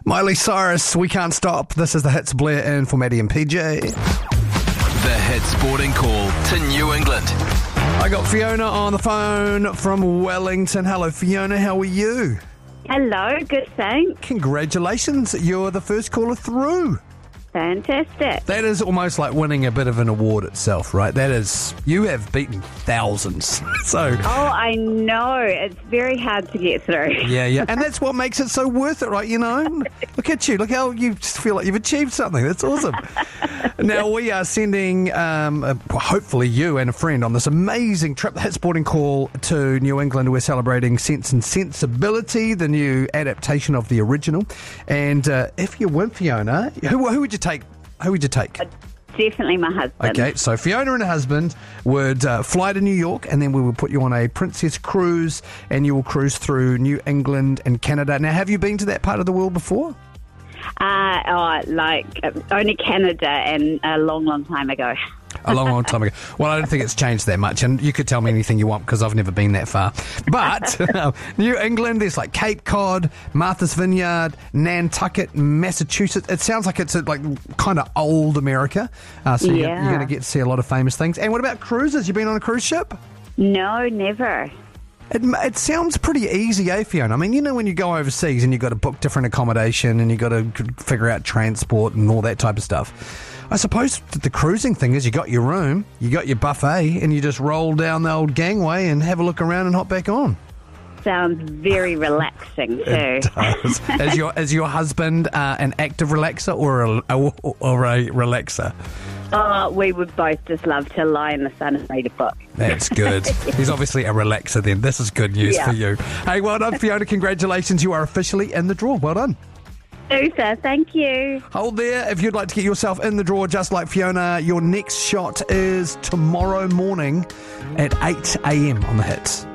Miley Cyrus, We Can't Stop. This is the Hits, Blair in for Maddie and PJ. The Hits boarding call to New England. I got Fiona on the phone from Wellington. Hello, Fiona. How are you? Hello, good, thanks. Congratulations. You're the first caller through. Fantastic. That is almost like winning a bit of an award itself, right? That is, you have beaten thousands. So. Oh, I know. It's very hard to get through. Yeah. And that's what makes it so worth it, right? You know? Look at you. Look how you just feel like you've achieved something. That's awesome. Now, we are sending, hopefully you and a friend on this amazing trip, the Hits boarding call to New England. We're celebrating Sense and Sensibility, the new adaptation of the original. And if you win, Fiona, who would you take? Who would you take? Definitely my husband. Okay, so Fiona and her husband would fly to New York, and then we will put you on a Princess cruise, and you will cruise through New England and Canada. Now, have you been to that part of the world before? Only Canada, and a long, long time ago. A long, long time ago. Well, I don't think it's changed that much, and you could tell me anything you want because I've never been that far. But New England, there's like Cape Cod, Martha's Vineyard, Nantucket, Massachusetts. It sounds like it's like kind of old America. So you're going to get to see a lot of famous things. And what about cruises? You been on a cruise ship? No, never. It sounds pretty easy, Fiona? I mean, you know, when you go overseas and you've got to book different accommodation and you've got to figure out transport and all that type of stuff. I suppose the cruising thing is you got your room, you got your buffet, and you just roll down the old gangway and have a look around and hop back on. Sounds very relaxing too. It does. Is your husband an active relaxer or a relaxer? Oh, we would both just love to lie in the sun and read a book. That's good. He's obviously a relaxer then. This is good news for you. Hey, well done, Fiona. Congratulations. You are officially in the draw. Well done. Super, thank you. Hold there. If you'd like to get yourself in the draw just like Fiona, your next shot is tomorrow morning at 8 a.m. on the Hits.